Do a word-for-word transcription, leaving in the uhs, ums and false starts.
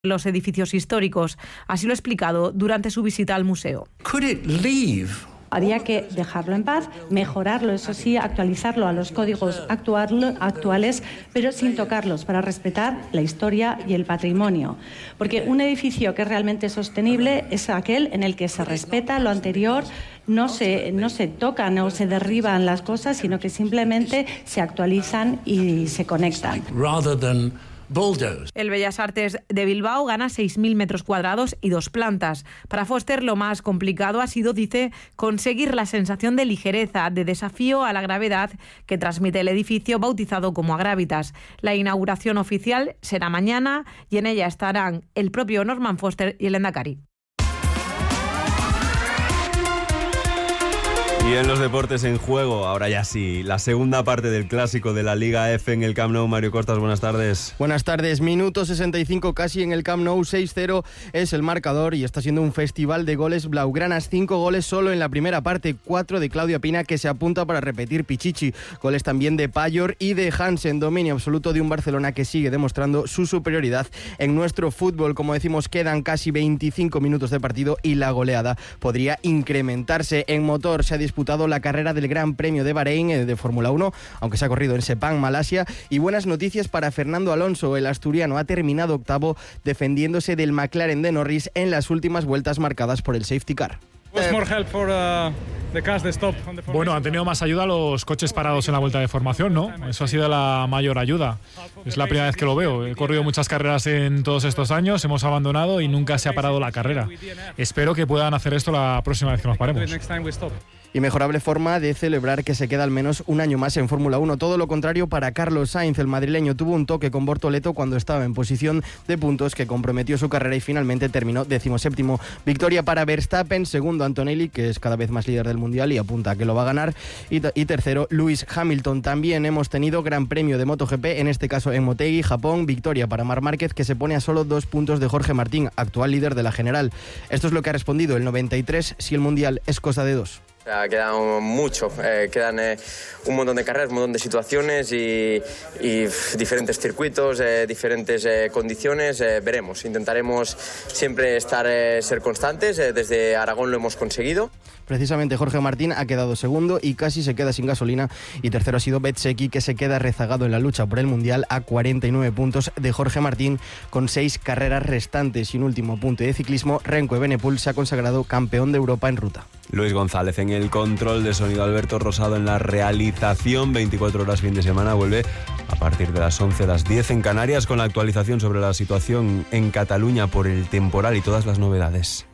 los edificios históricos. Así lo ha explicado durante su visita al museo. Could it leave? Habría que dejarlo en paz, mejorarlo, eso sí, actualizarlo a los códigos actual, actuales, pero sin tocarlos, para respetar la historia y el patrimonio. Porque un edificio que es realmente sostenible es aquel en el que se respeta lo anterior, no se, no se tocan o se derriban las cosas, sino que simplemente se actualizan y se conectan. Rather than El Bellas Artes de Bilbao gana seis mil metros cuadrados y dos plantas. Para Foster lo más complicado ha sido, dice, conseguir la sensación de ligereza, de desafío a la gravedad que transmite el edificio bautizado como Agravitas. La inauguración oficial será mañana y en ella estarán el propio Norman Foster y el Lehendakari. Y en los deportes en juego, ahora ya sí, la segunda parte del clásico de la Liga F en el Camp Nou. Mario Costas, buenas tardes. Buenas tardes, minuto sesenta y cinco casi en el Camp Nou, seis cero es el marcador y está siendo un festival de goles blaugranas. Cinco goles solo en la primera parte, cuatro de Claudia Pina, que se apunta para repetir Pichichi. Goles también de Payor y de Hansen, dominio absoluto de un Barcelona que sigue demostrando su superioridad en nuestro fútbol. Como decimos, quedan casi veinticinco minutos de partido y la goleada podría incrementarse. En motor se ha disputado la carrera del Gran Premio de Bahrein de Fórmula uno, aunque se ha corrido en Sepang, Malasia, y buenas noticias para Fernando Alonso. El asturiano ha terminado octavo defendiéndose del McLaren de Norris en las últimas vueltas marcadas por el safety car. Bueno, han tenido más ayuda los coches parados en la vuelta de formación, ¿no? Eso ha sido la mayor ayuda. Es la primera vez que lo veo. He corrido muchas carreras en todos estos años, hemos abandonado y nunca se ha parado la carrera. Espero que puedan hacer esto la próxima vez que nos paremos. Y mejorable forma de celebrar que se queda al menos un año más en Fórmula uno. Todo lo contrario para Carlos Sainz. El madrileño tuvo un toque con Bortoleto cuando estaba en posición de puntos que comprometió su carrera y finalmente terminó decimoséptimo. Victoria para Verstappen, segundo Antonelli, que es cada vez más líder del Mundial y apunta a que lo va a ganar, y, t- y tercero Lewis Hamilton. También hemos tenido Gran Premio de MotoGP, en este caso en Motegi, Japón. Victoria para Marc Márquez, que se pone a solo dos puntos de Jorge Martín, actual líder de la general. Esto es lo que ha respondido el noventa y tres, si el Mundial es cosa de dos. Queda mucho, eh, quedan eh, un montón de carreras, un montón de situaciones y, y pff, diferentes circuitos, eh, diferentes eh, condiciones. Eh, veremos, intentaremos siempre estar, eh, ser constantes. Eh, desde Aragón lo hemos conseguido. Precisamente Jorge Martín ha quedado segundo y casi se queda sin gasolina, y tercero ha sido Bezzecchi, que se queda rezagado en la lucha por el Mundial a cuarenta y nueve puntos de Jorge Martín con seis carreras restantes. Y un último apunte de ciclismo, Renko Evenepoel se ha consagrado campeón de Europa en ruta. Luis González en el control de sonido, Alberto Rosado en la realización. veinticuatro horas fin de semana vuelve a partir de las once, las diez en Canarias, con la actualización sobre la situación en Cataluña por el temporal y todas las novedades.